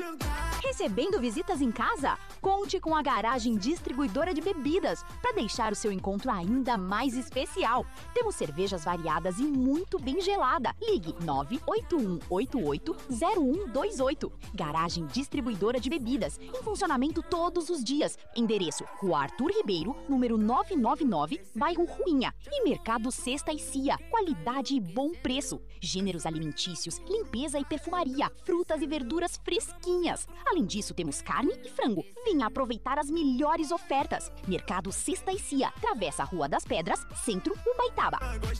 Recebendo visitas em casa? Conte com a Garagem Distribuidora de Bebidas para deixar o seu encontro ainda mais especial. Temos cervejas variadas e muito bem gelada. Ligue 981880128. Garagem Distribuidora de Bebidas, em funcionamento todos os dias. Endereço: Rua Arthur Ribeiro, número 999, bairro Ruinha. E Mercado Cesta e Cia, qualidade e bom preço. Gêneros alimentícios, limpeza e perfumaria, frutas e verduras fresquinhas. Além disso, temos carne e frango. Venha aproveitar as melhores ofertas. Mercado Cesta e Cia, Travessa Rua das Pedras, Centro, Ubaitaba.